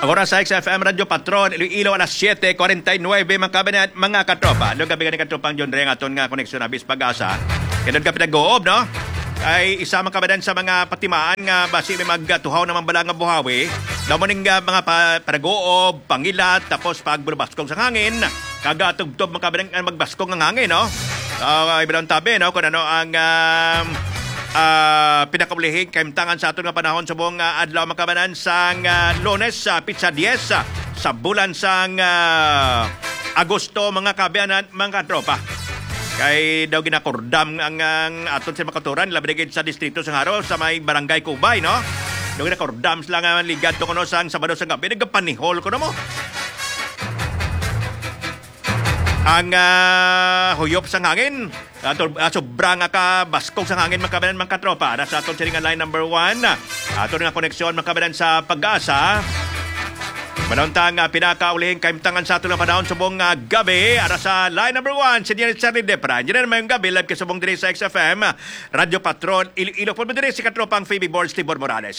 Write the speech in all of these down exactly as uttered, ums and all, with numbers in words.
Agora sa X F M Radio Patron, Iloilo alas siyete forty-nine mga kabinet, mga katropa. Doon gabi ka katropang John Ring aton nga koneksyon na bis pag-asa. Kaya doon ka pinag-goob, no? Ay isa mga kabinet sa mga patimaan nga basi may magtuhaw naman bala nga buhawi. Damuning nga mga pa, paragoob, pangilat, tapos pagbulabaskong sa hangin. Kagatugtob mga kabinet magbaskong ng hangin, no? Uh, Ibang tabi, no? Kung ano ang... Um, Uh, pinakaulihing kaimtangan sa aton nga panahon sa buong uh, adlaw makabanan sang uh, Lunes sa uh, Pizza ten uh, sa bulan sang uh, Agosto mga kabianan mga tropa. Kay daw ginakordam ang, ang aton sa makaturan labi sa distrito sa Haro sa may barangay Kubay, no? Daw ginakordam sila nga ligad to kuno sang Sabado sa gabi nagpanihol kuno mo. Ang uh, huyop sang hangin ato uh, sobra nga ka baskog sa hangin makabanan mga katropa na sa aton siringan line number one ato nga koneksyon makabanan sa Pag-asa manaontang uh, pinakaulihing kaimtangan sa ato nga panahon sa buong uh, gabi ara sa line number one si Engineer Charlie Depra. Engineer mayong gabi live ka sa buong diri sa X F M Radio Patron Iloilo po diri si katropang Phoebe Boards Tibor Morales.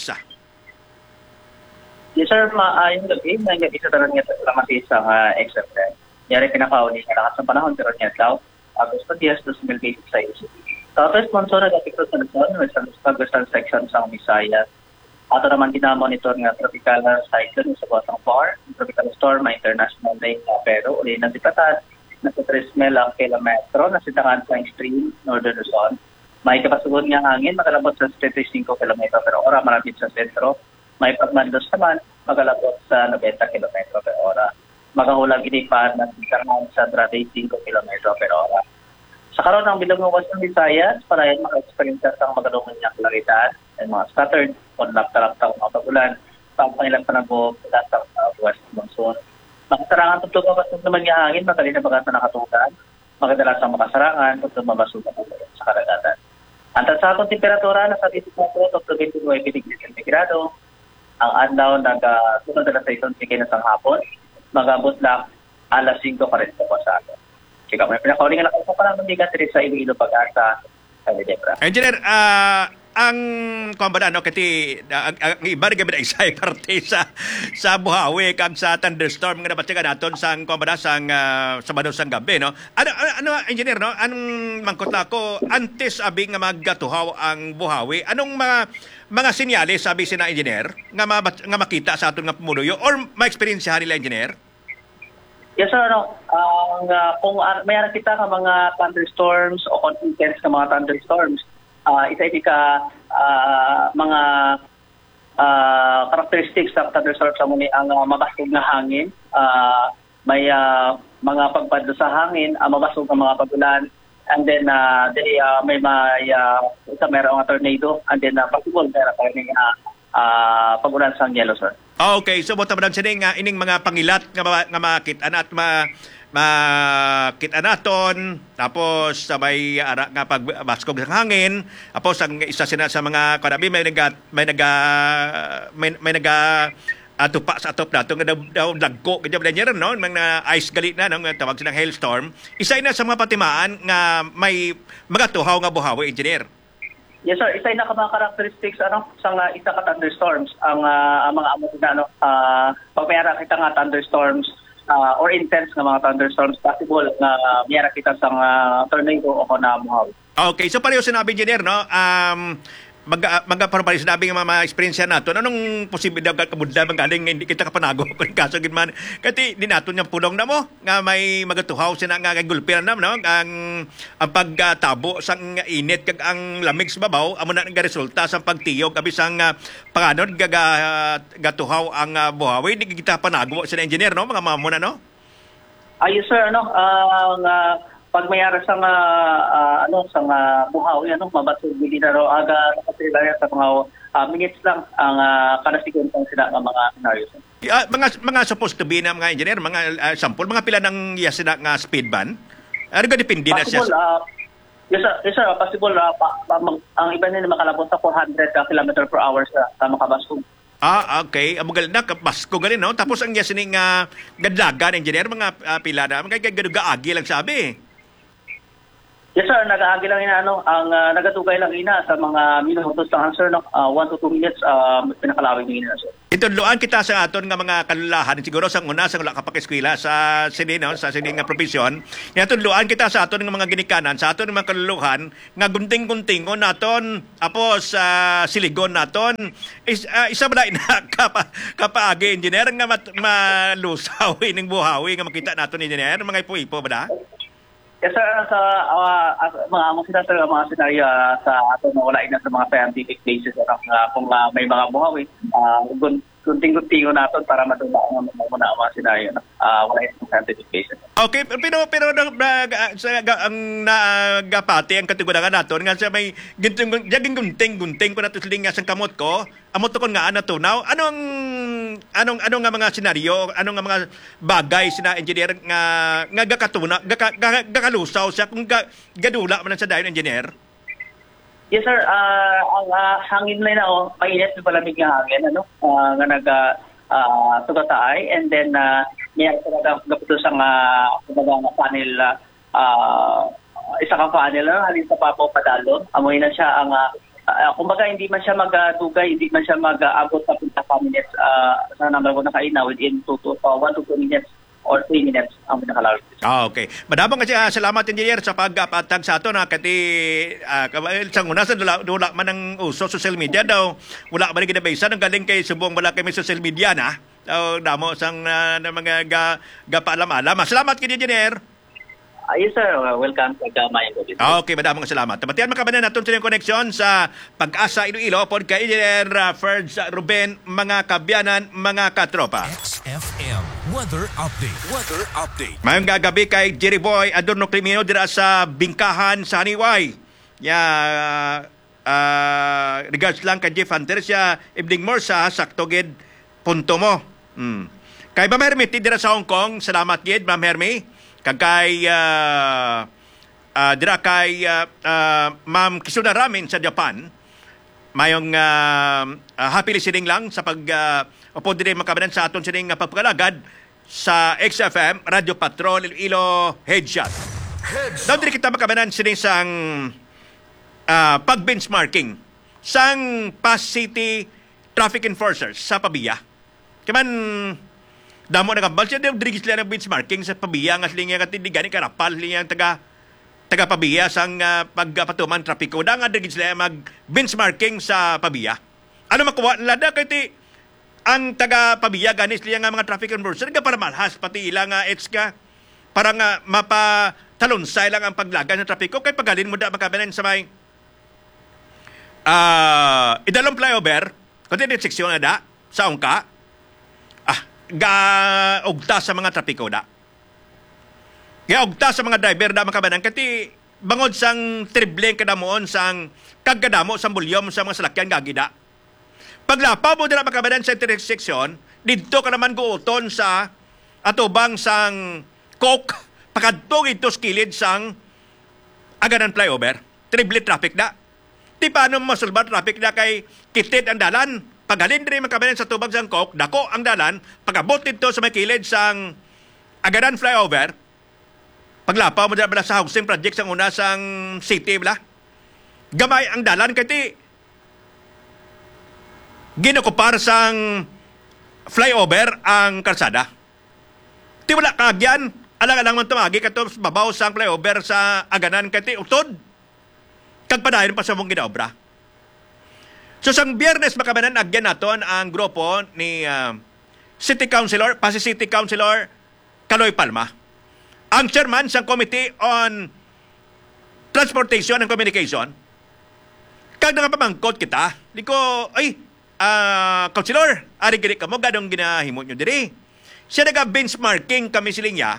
Yes sir, maayong gabi na gabi sa tanan nga salamat sa uh, X F M. Yari pinakauli nga lakas ng panahon pero niya daw Agosto ten, twenty twenty-six. Sa first monsoon na dapito sa Luzon, sa Western section sa Visayas. Ato naman dinamonitor nga tropical cyclone sa Botang Par, tropical storm, may international day na pero uli ng dipatan na sa tres mil ang kilometro na sitangan sa extreme northern Luzon. May kapasugod nga hangin, magalabot sa thirty-five kilometro per ora, malapit sa sentro. May pagmandos naman, magalabot sa ninety kilometro per ora. Magahulang inipan ng sitangan sa thirty-five kilometro per ora. Sa karon ng bilog ng Western Visayas, para yan maka-experience ang magalungan niyang klaridad at mga scattered o lapta-lapta ng mga pagulan pang-pangilang panagbo sa uh, West Monsoon. Makasarangan tutog mabasog naman yung hangin, magalina bagasa nakatugan, magadalas ang makasarangan, tutog mabasugan sa karagatan. Antas sa atong temperatura, nasa twenty-four to twenty-nine degrees centigrado. Ang adlaw nag-sunod na sa isang sige na sang hapon, magabot lang alas five forty po sa atin. Sige, may pinakauling na ako pa naman diga sa Iloilo Pag-asa. Engineer, uh, ang kumbada, no, kati uh, ang iba rin kami na isa parte sa, sa buhawi kag sa thunderstorm nga nabatsikan natin sa kumbada sa uh, Sabado sang gabi, no? Ano, ano, engineer, no? Anong mangkot ko, antes abi nga magatuhaw ang buhawi, anong mga mga sinyalis, sabi si na engineer, nga, mabat, nga makita sa aton nga pumuluyo or ma-experience nila, engineer? Yes sir, ano, ang uh, kung uh, mayroon kita ka mga thunderstorms o contingents ka mga thunderstorms, uh, isa iti ka uh, mga uh, characteristics sa thunderstorms sa muni ang uh, mabasog na hangin, uh, may uh, mga pagpadlo sa hangin, uh, mabasog na mga pagulan, and then uh, they, uh, may may uh, isa mayroong tornado, and then uh, possible mayroon pa rin uh, uh, pagulan sa yellow sir. Okay, so buta man sining nga ining mga pangilat nga nga makit-an at ma makit naton tapos sabay ara nga pagbaskog sa hangin tapos ang isa sina sa mga kanabi may naga may naga may, may naga atupa sa atop nato nga daw dagko kanya niya no mga ice gali na no tawag silang hailstorm isa na sa mga patimaan nga may magatuhaw nga buhawi, engineer. Yes sir, isa na ka mga characteristics ano sa uh, isa ka thunderstorms ang, uh, ang mga amo na ano uh, pag mayara kita nga thunderstorms uh, or intense nga mga thunderstorms possible na uh, mayara kita sa uh, tornado o na muhaw. Okay, so pareho sinabi, engineer, no? Um mag magpaparin sinabi nga mga experience nato anong posibilidad kabudla bang galing hindi kita kapanago kung kaso gid man kati di nato yang pulong na mo nga may magatuhaw sina nga gulpiran na no ang ang pagtabo sang init kag ang lamig sa babaw amo na nga resulta sa pagtiyog abi sang uh, panganod gaga uh, gatuhaw ang uh, buhawi di kita panago sina engineer no mga mamo na no. Ayos sir ano ang uh, pag mayara sa nga uh, ano sa nga buhawi ano mabasog gid na ro aga nakasila sa mga uh, minutes lang ang uh, kada segundo sila nga mga scenarios. Uh, mga mga supposed to be na mga engineer mga uh, sample mga pila ng yes na nga speed ban. Ano ga depende na siya. Uh, yes sir, yes sir, possible uh, pa, pa, mag, ang iba nila makalabot sa four hundred kilometers per hour sa, sa makabasog. Ah, okay. Amugal na kapasko galing no. Tapos ang yes ning uh, gadlagan engineer mga uh, pila na mga gaduga agi lang sabi. Yes sir, nag-aagi lang ina ano, ang uh, nagatugay lang ina sa mga minutos lang sir no, one to two minutes uh, pinakalawig ni ina sir. Itudloan kita sa aton nga mga kalulahan siguro sa una sa wala ka pakiskwela sa sini no sa sini nga profesyon. Itudloan kita sa aton nga mga ginikanan sa aton nga mga kaluluhan nga gunting-guntingon naton apo sa siligon naton is, uh, isa ba na kapa kapaagi engineer nga mat, malusaw ining buhawi nga makita naton engineer mga ipo-ipo ba da? Yes sir, sa uh, uh, mga mga sila sir, mga senaryo uh, sa ato na wala na sa mga scientific basis uh, kung uh, may mga buhawi, uh, gunting-guntingo natin para matula ang mga muna ang mga senaryo na uh, wala na scientific basis. Okay, pero pero uh, sa ang nagapati ang kategoria naton nga sa may gunting jaging gunting-gunting ko nato siling nga sang kamot ko, amot ko nga ana tunaw. Anong anong anong nga mga senaryo, anong nga mga bagay sina engineer nga nga gakatuna, gakalusaw siya kung ga, gadula man sa dayon engineer? Yes sir, uh, ang uh, hangin na na oh, mainit na palamig nga hangin ano, uh, nga naga uh, tugatay and then uh, mayroon talaga gaputo sa nga kumbaga nga panel uh, isa ka panel na halin sa papaw padalo. Amoy na siya ang uh, uh, kumbaga hindi man siya magdugay, hindi man siya mag-abot sa pinaka minutes uh, sa number ko na kaina within two to one to two minutes or three minutes ang pinakalawig. Ah, okay. Madamang kasi uh, salamat engineer sa pagpatag sa ato na kati uh, sa una sa dula, dula man ang uso social media daw wala man ginabaysan ang galing kay subong wala kay may social media na daw damo sang uh, na mga ga, gapaalam-alam. Salamat kay engineer. Uh, yes sir, uh, welcome sa Gamay. Okay, madamang salamat. Tamatian makabanan naton sa koneksyon sa Pag-asa Iloilo pod kay engineer uh, Ferds Ruben, mga kabyanan, mga katropa. X F M Weather Update. Weather Update. Mayong gagabi kay Jerry Boy Adorno Crimino dira sa Bingkahan sa Haniway. Ya uh, uh, regards lang kay Jeff Hunter siya evening more sa sakto gid punto mo. Hmm. Kay Ma'am Hermie dira sa Hong Kong, salamat gid Ma'am Hermie. Kag kay uh, uh, dira kay uh, uh, Ma'am Kisuna Ramin sa Japan. Mayong uh, uh, happy listening lang sa pag uh, upo dire makabanan sa aton sining uh, pagpakalagad sa X F M Radio Patrol Iloilo Headshot. Daw dire kita makabanan sining sang uh, pag-benchmarking sang Past City Traffic Enforcers sa Pabiya. Kaman damo na kambal siya daw dire sila ng benchmarking sa Pabiya nga sila nga tindigan karapal sila taga taga Pabiya sang uh, pagpatuman trapiko da nga dire sila mag benchmarking sa Pabiya. Ano makuha nila da kay ti ang taga Pabiya ganis liya nga mga traffic enforcer nga para malhas pati ilang nga uh, ka para nga mapatalonsay lang ang paglagan ng trapiko kay pagalin mo da makabanan sa may uh, idalong flyover kundi din seksyon na da sa ungka ah ga ugta sa mga trapiko da ga ugta sa mga driver da makabanan kati bangod sang trible kadamoon sang kagkadamo sang bulyom sa mga salakyan gagida. Paglapaw mo dira makabanan sa intersection, dito ka naman guuton sa atubang sang Coke, pakadtong ito skilid sang aganan flyover. Triple traffic na. Di paano masulbar traffic na kay kitid ang dalan. Paghalin rin makabanan sa tubang sang Coke, dako ang dalan, pagabot dito sa may kilid sang aganan flyover, paglapaw mo dira bala sa housing project sang una sang city bala. Gamay ang dalan kay ti ginokupar sang flyover ang kalsada. Ti wala kagyan, alang-alang man tumagi kato babaw sang flyover sa aganan kay ti utod. Kag padayon pa sa mong ginaobra. So sang Biyernes makabanan agyan naton ang grupo ni uh, City Councilor, Pasig City Councilor Kaloy Palma. Ang chairman sang Committee on Transportation and Communication. Kag nangapamangkot kita, di ko, ay, Uh, Councilor, ari gini ka mo, gadong ginahimo nyo diri. Siya naga-benchmarking kami silinya.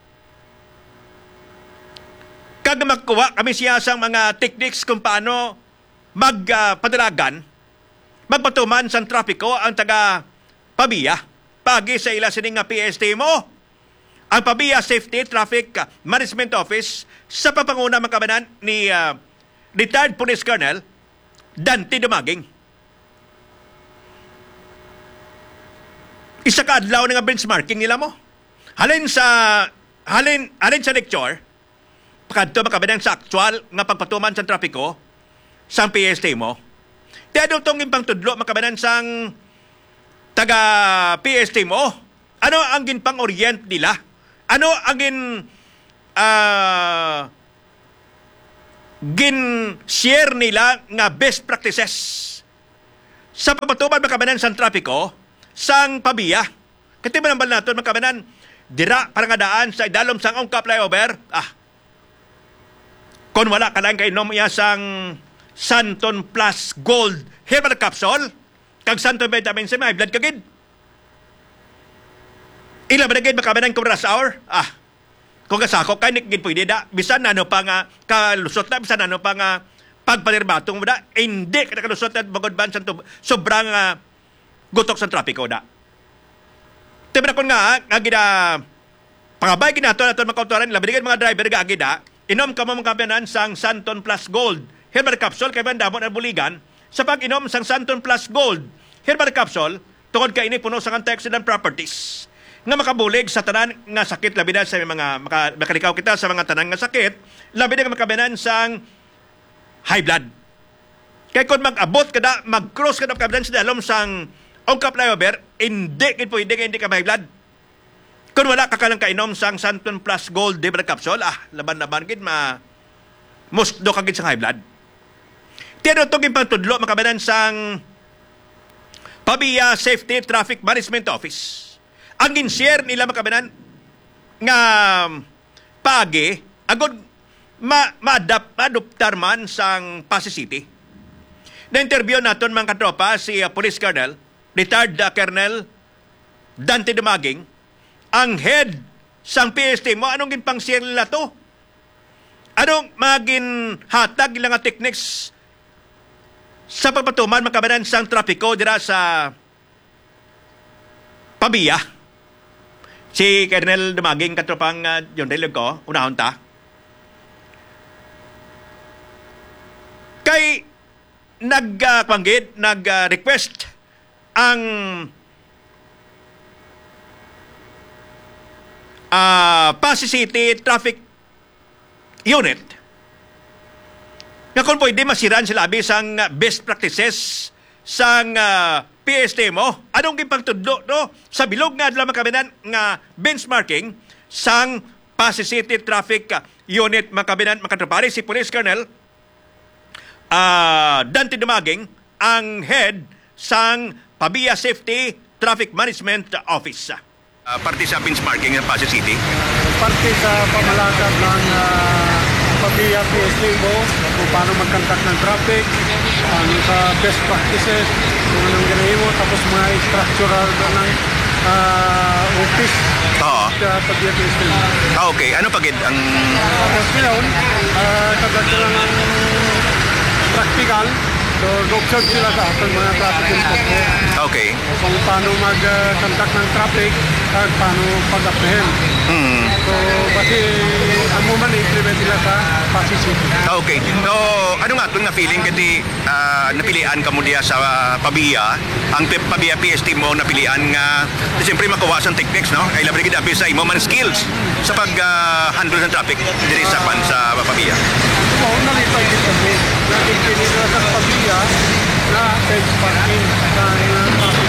Kag magkuha kami siya sang mga techniques kung paano magpadalagan, uh, magpatuman sa trapiko ang taga Pabiya. Pagi sa ila sining nga P S T mo. Ang Pabiya Safety Traffic Management Office sa papanguna makabanan ni uh, retired Police Colonel Dante Dumaging. Isa ka adlaw nga benchmarking nila mo. Halin sa halin halin sa lecture, pakadto makabanan sa aktual nga pagpatuman sa trapiko sang P S T mo. Tiado tong impang tudlo makabanan sang taga P S T mo. Ano ang ginpang orient nila? Ano ang gin uh, gin share nila nga best practices sa pagpatuman makabanan sang trapiko sang pabiya. Kati man ang naton makabanan dira para nga daan sa idalom sang ungkap flyover. Ah. Kung wala ka lang kainom iya sang Santon Plus Gold Herbal Capsule, kag Santon Vitamin C, may blood kagid. Ila ba na gid makabanan kung rush hour? Ah. Kung kasako kay nik gid pwede da bisan ano pa nga kalusot na bisan ano pa nga pagpanirbatong mo da hindi ka nakalusot at bagod ban sa sobrang uh, gutok sa trapiko da. Tiba na kung nga nga gida pangabay ginato naton makautoran labi gid mga driver ga gida inom ka mo makabanan sang Santon Plus Gold Herbal Capsule kay bandamon ang buligan sa pag-inom sang Santon Plus Gold Herbal Capsule tungod kay ini puno sa antioxidant properties nga makabulig sa tanan nga sakit labi na sa mga maka, makalikaw kita sa mga tanan nga sakit labi na makabanan sang high blood. Kay kung mag-abot kada mag-cross kada makabanan sa dalom sang ungkap flyover hindi gid pwede kay hindi ka high blood. Kung wala ka kalang kainom sang Santon Plus Gold Herbal Capsule ah laban-laban gid ma musdo ka gid sang high blood. Tiado itong impantudlo makabanan sang Pabiya Safety Traffic Management Office. Ang in-share nila makabanan nga pagi agod ma ma-adapt ma-adoptar man sang Pasig City. Na-interview naton mga katropa si uh, Police Colonel, retired uh, Colonel Dante Dumaging, ang head sang P S T mo. Anong ginpang-share nila to? Anong magin hatag nila nga techniques sa pagpatuman makabanan sang trapiko dira sa Pabiya? Si Colonel Dumaging katropang uh, John Relog ko, unahon ta. Kay nagpanggit, uh, nag-request uh, ang uh, Pasig City Traffic Unit nga kung pwede masiran sila abi sang best practices sang uh, P S T mo. Anong gipagtudlo no sa bilog nga adlaw makabinan nga benchmarking sang Pasig City Traffic Unit makabinan makatropari si Police Colonel uh, Dante Dumaging ang head sang Pabiya Safety Traffic Management Office. Uh, parte sa benchmarking ng Pasig City. Parte sa pamalakat ng uh, Pabiya P S T mo kung paano mag-conduct ng traffic, ano sa best practices, kung anong ganahin mo, tapos mga structural ng uh, office Oo. sa Pabiya P S T mo. Ah, okay. Ano pagid ang... Tapos ngayon, uh, kagad lang ang practical, so nag-observe sila sa ating mga traffic enforcement. Okay. Kung paano mag-conduct ng traffic at paano pag-apprehend. Hmm. So, kasi ang moment na-implement nila sa Pasig City. Ah, okay. So, ano nga ito nga feeling kasi uh, napilian ka mo diya sa uh, Pabiya, ang Pabiya P S T mo napilian nga uh, siyempre makawasan techniques, no? Ay labi kita sa imo man skills sa pag-handle uh, ng traffic diri sa pan sa Pabiya. Oo, nalipay din kami. Nag-implement nila sa Pabiya na benchmarking sa traffic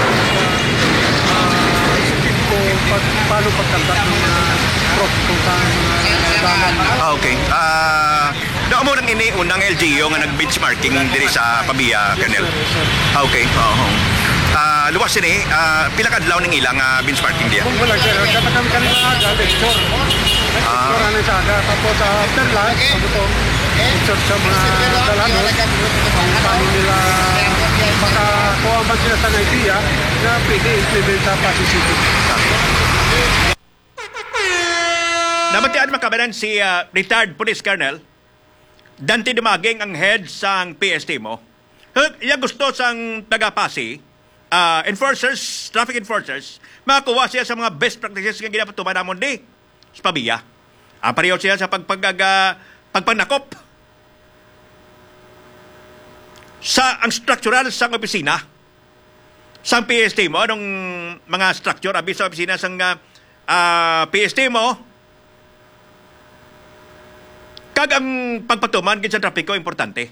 ko paano pagkandak ng mga prop kung saan mga dalan. Ah, okay. Ah, uh, mo nang ini unang L G U nga nag-benchmarking diri sa Pabiya, Colonel. Ah, okay. Oo. Ah, luwas ini, ah, pila ka adlaw ning ilang uh, benchmarking diya? Kung wala, kaya kami kanina aga, lecture. Lecture ano sa aga. Tapos after lunch, sabi ko, lecture sa mga dalanon, kung paano nila makakuha man sila sa idea na pwede implement sa Pasig City. Namatian makabanan si uh, retired Police Colonel Dante Dumaging ang head sang P S T mo. Iya gusto sang taga-Pasig, uh, enforcers, traffic enforcers, makakuha siya sa mga best practices nga ginapatuman namon di sa Pabiya. Ang pareho siya sa pagpagaga pagpanakop sa ang structural sang opisina sang P S T mo, anong mga structure abi sa opisina sang uh, P S T mo. Kag ang pagpatuman gid sa trapiko importante.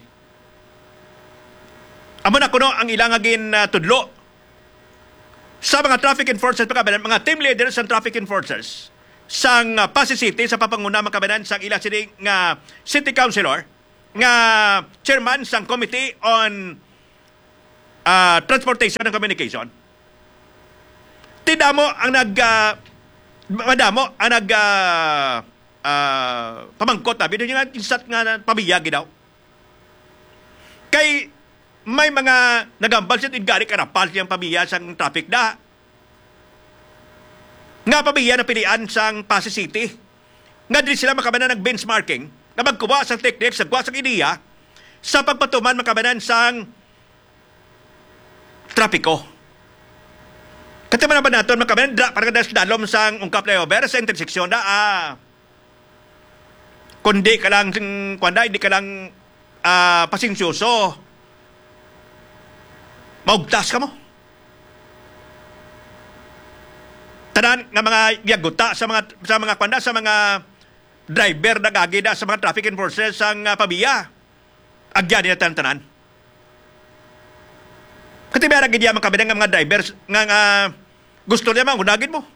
Amo na kuno ang ilang agin uh, tudlo sa mga traffic enforcers makabanan, mga team leaders sa traffic enforcers sang uh, Pasig City sa papanguna makabanan sang ilang sini nga city councilor nga chairman sang Committee on uh, Transportation and Communication. Tidamo ang nag uh, madamo ang nag uh, uh, pamangkot na bino nga insat nga pabiyagi daw. Kay may mga nagambal siya ingari karapal siyang pabiya sang traffic da. Nga pabiya na pilian sang Pasig City. Nga din sila makabanan ng benchmarking na magkuha sang technique, sa kuha sang ideya sa pagpatuman makabanan sang trapiko. Kataman na ba natin makabanan da para kada sa dalom sang ungkap flyover sa interseksyon da ah. Kundi ka lang kuanda hindi ka lang uh, pasensyoso. Maugtas ka mo. Tanan nga mga yaguta sa mga sa mga kwanda sa mga driver na gagida sa mga traffic enforcers sang uh, pabiya. Agya nila tanan. Kati ba gid mga kabidang nga mga drivers nga uh, gusto niya mangudagin mo.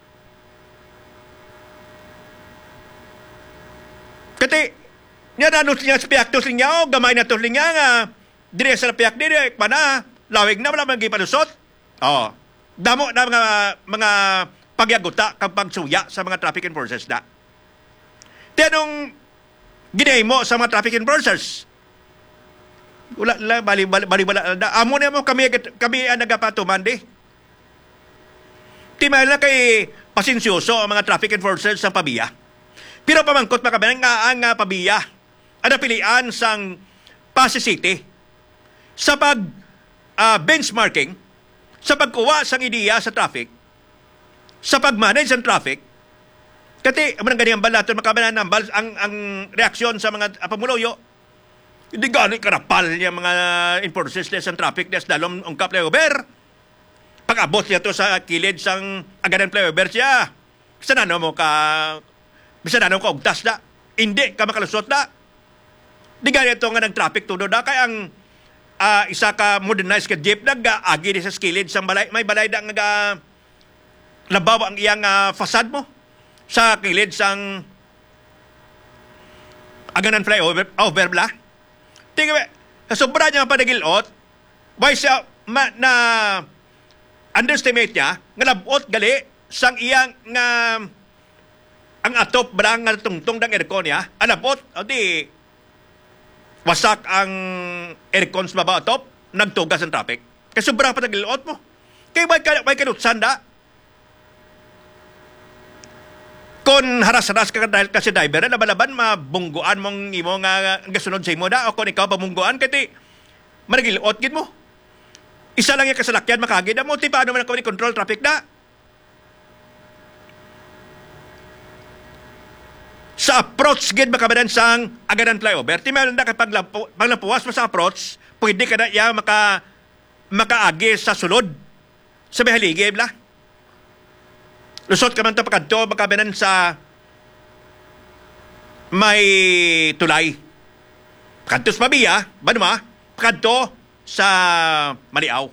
Kati niya nanos niya sa piyak to niya o gamay na to niya nga dire sa piyak dire pana lawig na wala mga gipalusot. Oh. Damo na mga mga pagyaguta kag pagsuya sa mga traffic enforcers da. Tanong ginay mo sa mga traffic enforcers. Wala la bali bali, bali bala da. Amo na mo kami kami ang nagapatuman di. Timay na kay pasensyoso ang mga traffic enforcers sa pabiya. Pero pamangkot pa kami nga ang uh, pabiya. Ano pilian sang Pasig City sa pag Uh, benchmarking sa pagkuha sang ideya sa traffic, sa pag-manage ng traffic. Kati, ang ganyan balaton makabanan ang, ang, ang reaksyon sa mga uh, pamuloyo. Hindi gano'y karapal niya mga enforcers sa traffic des dalom ungkap flyover. Pag-abot niya to sa kilid sang aganan flyover siya. Bisa na mo ka bisa na ka ugtas da. Hindi ka makalusot da. Di ganyan ito nga nag-traffic tudo da. Kaya ang Uh, isa ka modernized ka jeep nag-agi sa skilid sa balay. May balay da nga labaw ang iyang uh, fasad mo sa kilid sang aganan flyover over bla. Tingnan sa sobra niya panagilot, why siya ma, na underestimate niya nga labot gali sang iyang nga ang atop bra nga tungtong dang aircon niya. Alabot, o di wasak ang aircon sa baba atop, nagtugas ang traffic. Kaya sobrang patagiliot mo. Kaya may, may kanutsan da. Kung haras-haras ka dahil kasi driver, laban-laban, mabungguan mong imo nga gasunod sa imo da. O kung ikaw pamungguan, kaya managiliot gid mo. Isa lang yung kasalakyan makagid mo. Ti paano man ako ni control traffic da? Sa approach gid makabadan sang aganan flyover. Ti meron na kapag paglapuwas mo sa approach, pwede ka na iya maka makaagi sa sulod sa bihaligi bla. Lusot ka man to pagkadto makabadan sa may tulay. Pagkadto sa pabiya, banuma, pagkadto sa Maliaw.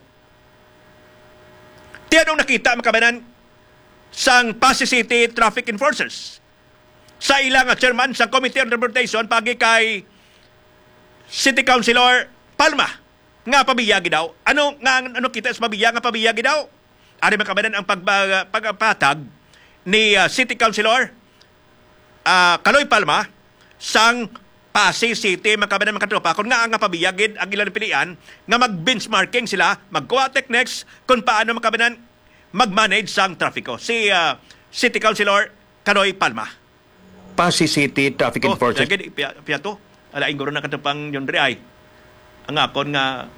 Ti anong nakita makabadan sang Pasig City Traffic Enforcers sa ilang chairman sa Committee on Transportation pagi kay City Councilor Palma nga pabiyagi daw. Ano nga ano kita sa pabiya nga pabiyagi daw? Ari makabadan ang pag, pagpatag ni uh, City Councilor uh, Kaloy Palma sang Pasig City makabadan makatropa kung nga ang pabiyagid ang ilang pilian nga mag-benchmarking sila, magkuha techniques kung paano makabadan mag-manage sang trafiko. Si uh, City Councilor Kaloy Palma. Pasig City Traffic oh, Enforcers. Lagi, piya, piya to. Alaing guro na katapang yun rin ay. Ang akon nga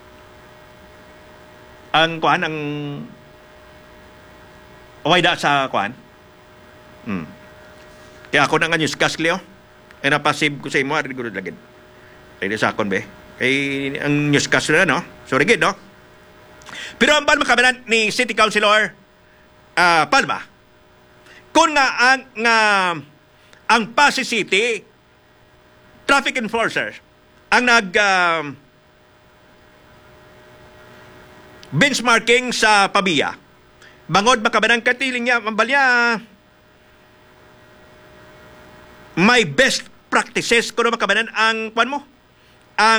ang kuhan, ang okay da sa kuhan. Hmm. Kaya ako na nga newscast, Leo. Ay napasib ko sa imo, ari guro lagid. Ay sa akon, be. Kay ang newscast na, no? So, rigid, no? Pero ang ban makabanan ni City Councilor uh, Palma, kung nga ang nga ang Pasig City traffic enforcer ang nag uh, benchmarking sa pabiya. Bangod makabanang katiling niya, mambalya, may best practices kuno makabanan ang kwan mo. Ang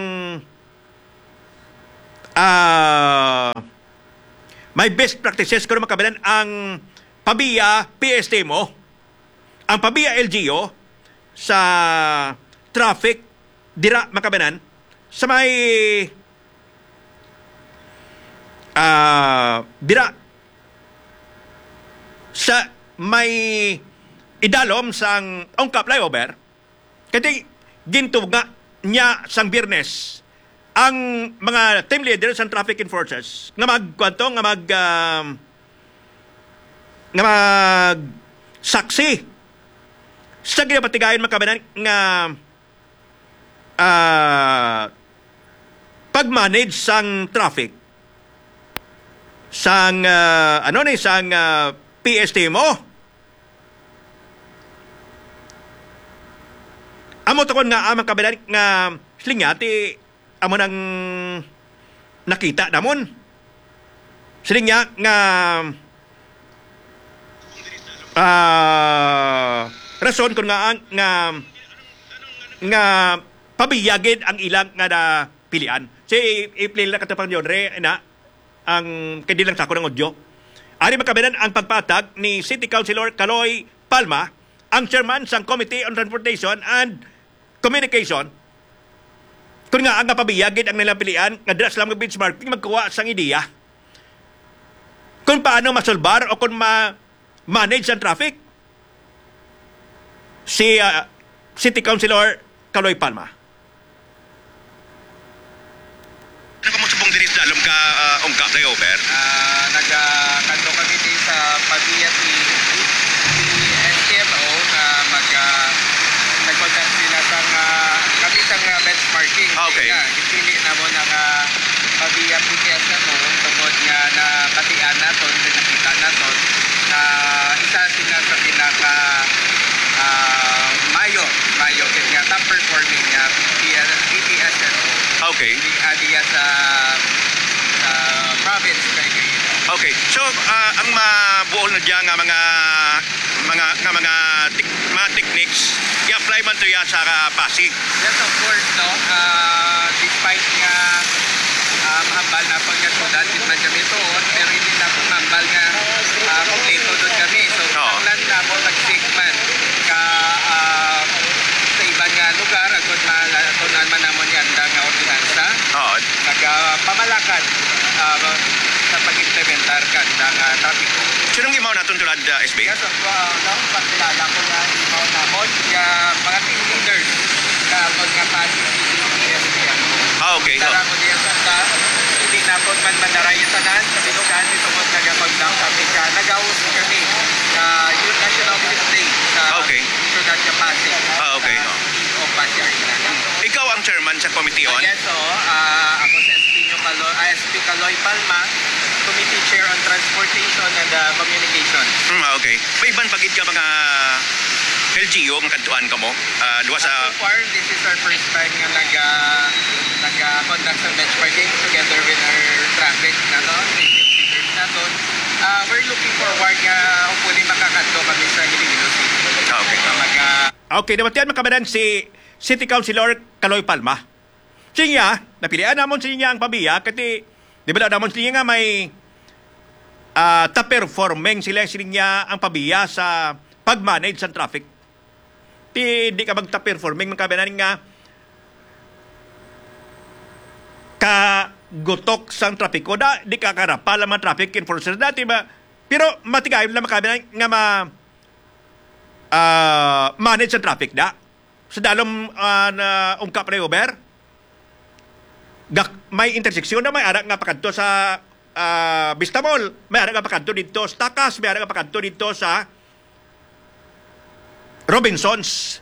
uh, may best practices kuno makabanan ang pabiya P S T mo. Ang pabiya L G U sa traffic dira makabanan sa may uh, dira sa may idalom sang Ongkap flyover kati gintuga niya sang Biyernes ang mga team leaders sa traffic enforcers nga magkwanto nga mag uh, nga mag saksi sa ginapatigayon makabanan nga uh, pag-manage sang traffic sang uh, ano ni sang uh, P S T mo. Amo to kon nga amang kabalan nga slinyati amo nang nakita namon. Slinya nga ah uh, rason kun nga nga nga pabiyagin ang ilang nga na pilian. Si i-play lang katapang yun re na ang kadilang sako ng audio. Ari makabanan ang pagpatag ni City Councilor Kaloy Palma, ang chairman sang Committee on Transportation and Communication. Kung nga ang napabiyagin ang nilang pilian, nga dras lang ng benchmarking magkuha sang ideya. Kung paano masolbar o kung ma-manage ang traffic. Si uh, City Councilor Kaloy Palma. Ano ka mo subong dinis dalom ka uh, Ongkap flyover? Uh, Nagkanto kami din sa pabiya si S T M O na mag uh, nagkontak sila sa uh, kami sa uh, benchmarking. Okay. Kaya ipili na mo ng uh, pabiya P T S M O tungod nga na batian naton, nakita naton na isa sila sa pinaka uh, mayo, mayo kaya top performing nga P T S M O. Okay. Di adiya sa sa province kay kayo. Okay. So uh, ang mabuol na diyan nga mga mga nga mga tek- mga techniques i-apply man to ya sa uh, Pasig. Yes, of course, no. Uh, despite nga uh, mahambal na po nga sudan, di man kami doon, pero hindi na po mahambal nga uh, kompleto doon kami. So, Oo. ang land na po nag-segment ka uh, sa ibang nga lugar, agad malatunan man namon yan nga ordinansa, Oo. nagpamalakan uh, sa pag-implementar ka ng uh, traffic code. Sinong imaw naton tulad uh, S B? Yes, of uh, no, pagkilala ko nga imaw namon, yung mga team leaders na mga Pasig City S P M. Ah, okay. Tara Oh. ko diya sa ta, hindi na po man manarayan tanan, binugan dito mo nagapagdang kami ka, nag-aus kami sa yung National Youth Day sa Okay. Sudan sa Pasig. Ah, okay. Sa Oh. O Pasig Arena. Ikaw ang chairman sa committee on? Yes, so, ah, ako si S P Kaloy, ah, S P Kaloy Palma, Committee Chair on Transportation and uh, Communication. Hmm, ah, okay. May iban pagid ka mga L G U ang kantuan ka mo? Uh, duwa sa... So far, this is our first time nga nag, uh, nag-conduct uh, some benchmarking together with our traffic na to, safety officers na to. Uh, we're looking forward nga hopefully makakanto kami sa Iloilo City. Ah, okay. So, mag, uh, Okay, namatian makabanan si City Councilor Kaloy Palma. Siya, napilian namon sa niya ang pabiya, kasi di ba namon sa niya nga may uh, ta-performing sila sa niya ang pabiya sa pag-manage sa traffic. Di, di ka magta-performing, makabanan nga kagutok sang trapiko da, di ka karapal ang mga traffic enforcer dati ba? Pero matigay lang makabanan nga ma uh, manage sa traffic da. Sa dalom uh, na Ongkap flyover, may interseksyon na may arak nga pakadto sa uh, Vista Mall, may arak nga pakadto dito sa Takas, may arak nga pakadto dito sa Robinsons.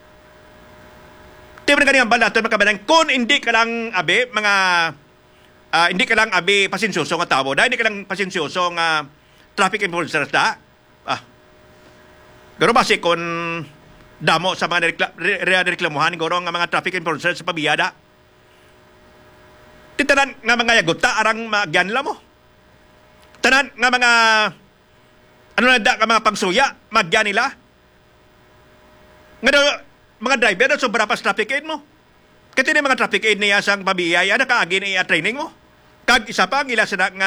Tiba na ganyan balaton makabanan kung hindi ka lang abi mga uh, hindi ka lang abi pasensyoso nga tao, dahil hindi ka lang pasensyoso nga traffic enforcer da. Ah. Pero basi kung damo sa mga rekla- re- re- reklamuhan guro nga mga traffic enforcer sa pabiyada. Titanan nga mga yaguta arang magyanla mo. Tanan nga mga ano na da nga mga pangsuya magyan nila. Nga daw, mga driver na sobra pa sa traffic aid mo. Kasi mga traffic aid niya sang pabiyaya na kaagin iya training mo. Kag isa pa ang ila sa nga